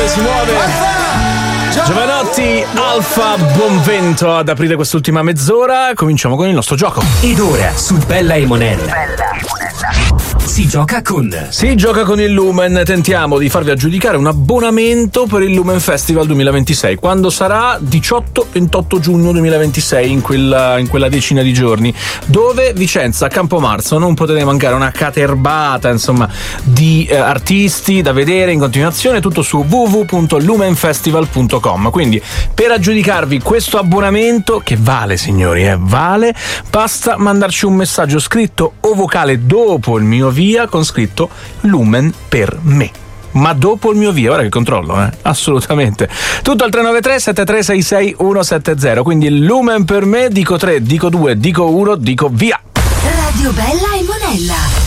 muove, si muove. Giovanotti, Alfa, buon vento ad aprire quest'ultima mezz'ora. Cominciamo con il nostro gioco. Ed ora su Bella e Monella si gioca con il Lumen. Tentiamo di farvi aggiudicare un abbonamento per il Lumen Festival 2026. Quando sarà? 18-28 giugno 2026, in quella decina di giorni, dove Vicenza, Campomarzo, non potete mancare, una caterbata insomma di artisti da vedere in continuazione, tutto su www.lumenfestival.com. Quindi per aggiudicarvi questo abbonamento, che vale signori, vale, basta mandarci un messaggio scritto o vocale dopo il mio via con scritto Lumen per me. Ma dopo il mio via, ora che controllo, assolutamente. Tutto al 393 7366 170. Quindi il Lumen per me, dico 3, dico 2, dico 1, dico via. Radio Bella e Monella.